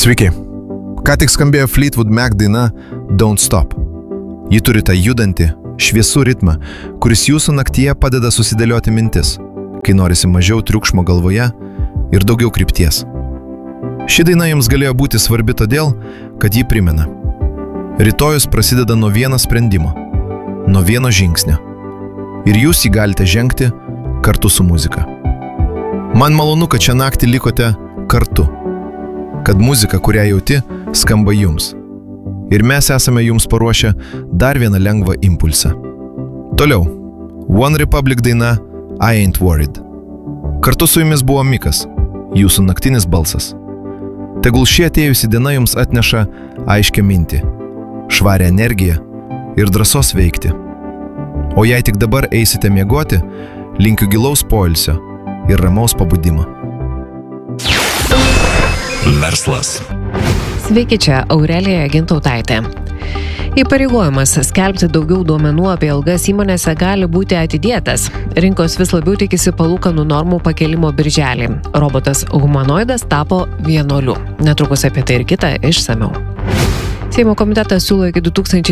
Sveiki. Ką tik skambėjo Fleetwood Mac daina Don't Stop. Ji turi tą judantį, šviesų ritmą, kuris jūsų naktyje padeda susidėlioti mintis, kai norisi mažiau triukšmo galvoje ir daugiau krypties. Ši daina jums galėjo būti svarbi todėl, kad ji primena. Rytojus prasideda nuo vieno sprendimo, nuo vieno žingsnio. Ir jūs jį galite žengti kartu su muzika. Man malonu, kad šią naktį likote kartu. Kad muzika, kurią jauti, skamba jums. Ir mes esame jums paruošę dar vieną lengvą impulsą. Toliau. One Republic daina I Ain't Worried. Kartu su jumis buvo Mikas, jūsų naktinis balsas. Tegul ši atėjusi diena jums atneša aiškią mintį, švarią energiją ir drąsos veikti. O jei tik dabar eisite miegoti, linkiu gilaus poilsio ir ramaus pabudimo. Verslas. Sveiki, čia Aurelija Gintautaitė. Įpareigojimas skelbti daugiau duomenų apie algas įmonėse gali būti atidėtas. Rinkos vis labiau tikisi palūkanų normų pakėlimo birželį. Robotas humanoidas tapo vienuoliu. Netrukus apie tai ir kitą išsamiau. Seimo komitetas siūlo iki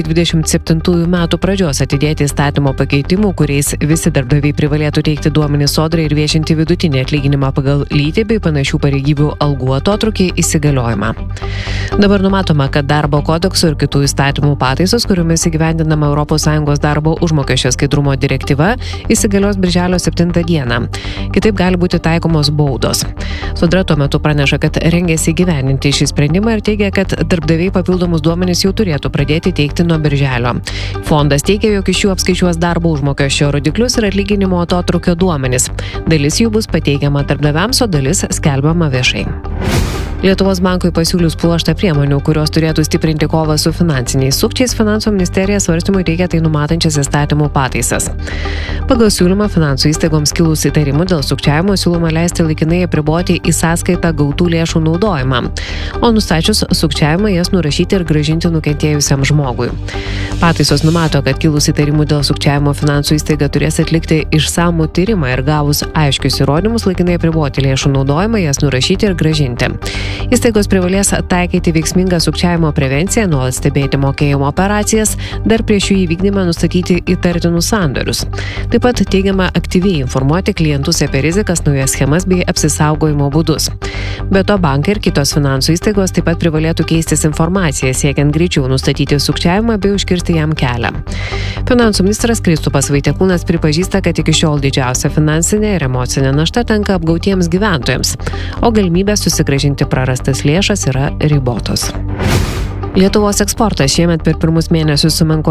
2027 metų pradžios atidėti įstatymo pakeitimų, kuriais visi darbdaviai privalėtų teikti duomenis Sodrai ir viešinti vidutinį atlyginimą pagal lytį bei panašių pareigybių algų atotrūkį įsigaliojimą. Dabar numatoma, kad darbo kodekso ir kitų įstatymų pataisos, kuriomis įgyvendinama ES darbo užmokesčio skaidrumo direktyva, įsigalios birželio 7 dieną. Kitaip gali būti taikomos baudos. Sodra tuo metu praneša, kad rengiasi įgyvendinti šį sprendimą ir teigia, kad darbdaviai papildomus duomenys jau turėtų pradėti teikti nuo birželio. Fondas teigia, jog iš jų apskaičiuos darbo užmokesčio rodiklius ir atlyginimo atotrūkio duomenys. Dalis jų bus pateikiama darbdaviams, o dalis skelbiama viešai. Lietuvos bankui pasiūlius pluoštą priemonių, kurios turėtų stiprinti kovą su finansiniais sukčiais, Finansų ministerija svarstymui teikia tai numatančias įstatymų pataisas. Pagal siūlymą finansų įstaigoms kilus įtarimų dėl sukčiavimo siūloma leisti laikinai apriboti į sąskaitą gautų lėšų naudojimą, o nustačius sukčiavimą jas nurašyti ir grąžinti nukentėjusiam žmogui. Pataisos numato, kad kilus įtarimų dėl sukčiavimo finansų įstaiga turės atlikti išsamų tyrimą ir gavus aiškius įrodymus laikinai apriboti lėšų naudojimą, jas nurašyti ir grąžinti. Įstaigos privalės taikyti veiksmingą sukčiavimo prevenciją, nuolat stebėti mokėjimo operacijas, dar prieš jų įvykdymą nustatyti įtartinus sandorius. Taip pat teigiama aktyviai informuoti klientus apie rizikas, naujas schemas bei apsisaugojimo būdus. Be to, bankai ir kitos finansų įstaigos taip pat privalėtų keistis informaciją, siekiant greičiau nustatyti sukčiavimą bei užkirsti jam kelią. Finansų ministras Kristupas Vaitiekūnas pripažįsta, kad iki šiol didžiausia finansinė ir emocinė našta tenka apgautiems gyventojams, o galimybė susigrąžinti prarastas lėšas yra ribotos. Lietuvos eksportas šiemet per pirmus mėnesius sumenko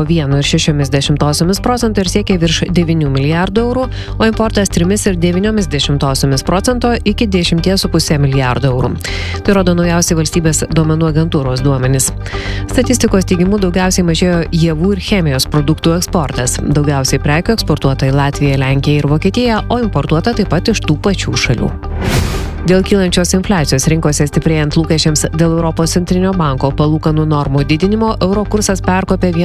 1,6% ir siekė virš 9 milijardų eurų, o importas 3,9% iki 10,5 milijardų eurų. Tai rodo naujausi valstybės duomenų agentūros duomenys. Statistikos teigimu daugiausiai mažėjo javų ir chemijos produktų eksportas. Daugiausiai prekių eksportuota į Latviją, Lenkiją ir Vokietiją, o importuota taip pat iš tų pačių šalių. Dėl kylančios infliacijos rinkose stiprėjant lūkesčiams dėl Europos centrinio banko palūkanų normų didinimo, euro kursas perkopė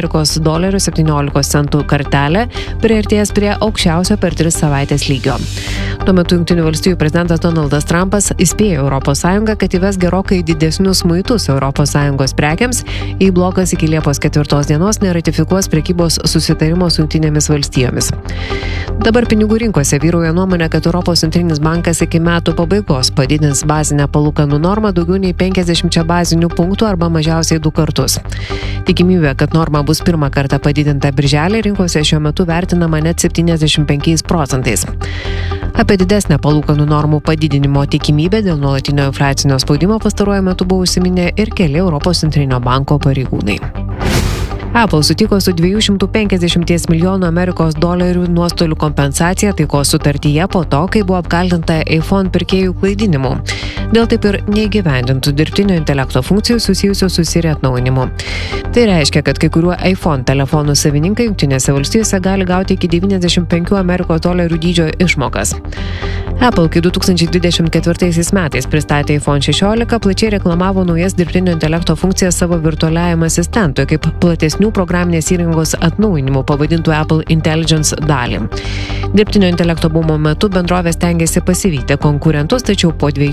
$1.17 kartelę, priartėjęs prie aukščiausio per 3 savaitės lygio. Tuo metu Jungtinių valstijų prezidentas Donaldas Trumpas įspėjo ES, kad įves gerokai didesnius muitus ES prekiams, jei blokas iki Liepos 4 dienos neratifikuos prekybos susitarimo su Jungtinėmis valstijomis. Dabar pinigų rinkose vyrauja nuomonė, kad Europos centrinis bankas iki metų pabaigos padidins bazinę palūkanų normą daugiau nei 50 bazinių punktų arba mažiausiai 2 kartus. Tikimybė, kad norma bus pirmą kartą padidinta birželį, rinkose šiuo metu vertinama net 75%. Apie didesnę palūkanų normų padidinimo tikimybę dėl nuolatinio infliacinio spaudimo pastaruoju metu buvo užsiminę ir keli Europos centrinio banko pareigūnai. Apple sutiko su $250 milijonų $US nuostolių kompensacija taikos sutartyje po to, kai buvo apkaltinta iPhone pirkėjų klaidinimu. Dėl taip ir neįgyvendintų dirbtinio intelekto funkcijų susijusių su Siri atnaujinimu. Tai reiškia, kad kai kuriuo iPhone telefonų savininkai Jungtinėse valstijose gali gauti iki $95 dydžio išmokas. Apple, kai 2024 metais pristatė iPhone 16, plačiai reklamavo naujas dirbtinio intelekto funkcijas savo virtualiajam asistentui, kaip platesnių programinės įrangos atnaujinimų pavadintų Apple Intelligence dalį. Dirbtinio intelekto bumo metu bendrovės stengiasi pasivyti konkurentus, tačiau po 2 metų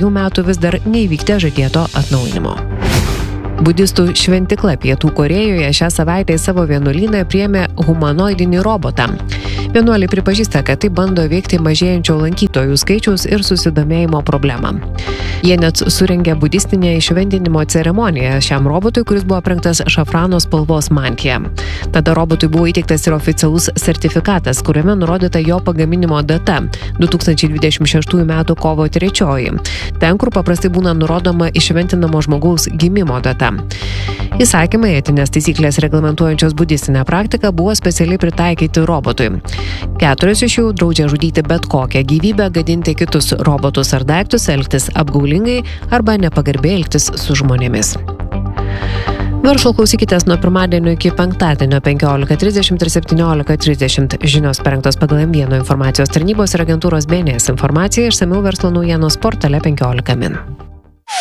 su vis dar neįvykdė žadėto atnaujinimo. Budistų šventikla Pietų Korėjoje šią savaitę į savo vienuolyną priėmė humanoidinį robotą. Vienuoliai pripažįsta, kad tai bando veikti mažėjančio lankytojų skaičiaus ir susidomėjimo problemą. Jie net surengė budistinę įšventinimo ceremoniją šiam robotui, kuris buvo aprengtas šafrano spalvos mantija. Tada robotui buvo įteiktas ir oficialus sertifikatas, kuriame nurodyta jo pagaminimo data – 2026 m. kovo 3. Ten, kur paprastai būna nurodoma įšventinamo žmogaus gimimo data. Įsakymai, etinės taisyklės reglamentuojančios budistinę praktiką buvo specialiai pritaikyti robotui. 4 iš jų draudžia žudyti bet kokią gyvybę, gadinti kitus robotus ar daiktus, elgtis apgaulingai arba nepagarbiai elgtis su žmonėmis. Verslo klausykitės nuo pirmadienio iki penktadienio 15:30 ir 17:30. Žinios parengtos pagal M1 informacijos tarnybos ir agentūros BNS informaciją, išsamiau verslo naujienos portale 15 min.